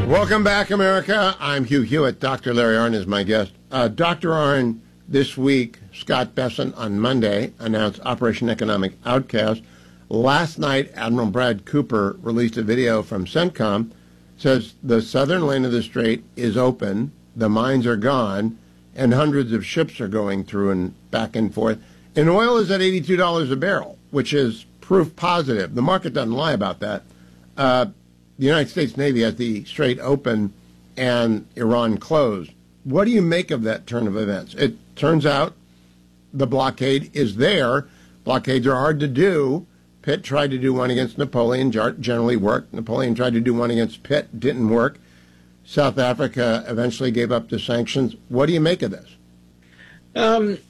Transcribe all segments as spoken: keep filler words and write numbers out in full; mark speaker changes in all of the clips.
Speaker 1: Welcome back, America. I'm Hugh Hewitt. Doctor Larry Arnn is my guest. Uh, Doctor Arnn, this week, Scott Bessent on Monday announced Operation Economic Outcast. Last night, Admiral Brad Cooper released a video from CENTCOM, says the southern lane of the strait is open, the mines are gone, and hundreds of ships are going through and back and forth. And oil is at eighty-two dollars a barrel, which is proof positive. The market doesn't lie about that. Uh, the United States Navy has the strait open and Iran closed. What do you make of that turn of events? It turns out the blockade is there. Blockades are hard to do. Pitt tried to do one against Napoleon, generally worked. Napoleon tried to do one against Pitt, didn't work. South Africa eventually gave up the sanctions. What do you make of this?
Speaker 2: Um,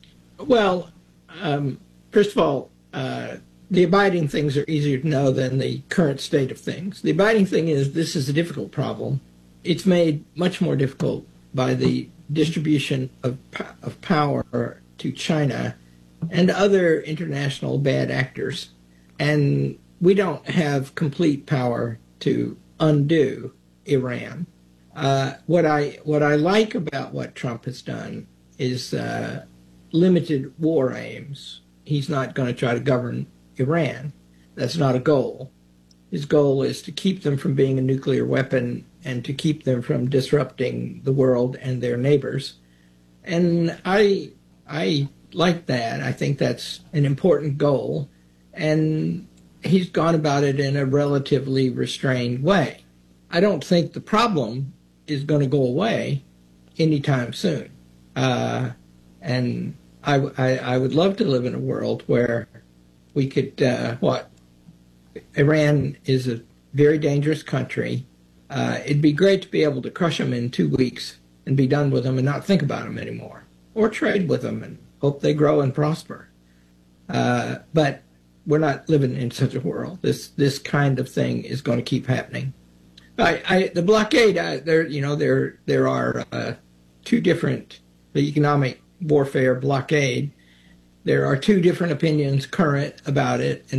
Speaker 2: well, um, first of all, uh, the abiding things are easier to know than the current state of things. The abiding thing is this is a difficult problem. It's made much more difficult by the distribution of, of power to China and other international bad actors. And we don't have complete power to undo Iran. Uh, what I what I like about what Trump has done is uh, limited war aims. He's not going to try to govern Iran. That's not a goal. His goal is to keep them from being a nuclear weapon and to keep them from disrupting the world and their neighbors. And I I like that. I think that's an important goal. And he's gone about it in a relatively restrained way. I don't think the problem is going to go away anytime soon. Uh, and I, I, I would love to live in a world where we could, uh, what? Iran is a very dangerous country. Uh, it'd be great to be able to crush them in two weeks and be done with them and not think about them anymore, or trade with them and hope they grow and prosper. Uh, but we're not living in such a world. This this kind of thing is going to keep happening. I, I, the blockade, I, there you know there there are uh, two different the economic warfare blockade. There are two different opinions current about it. And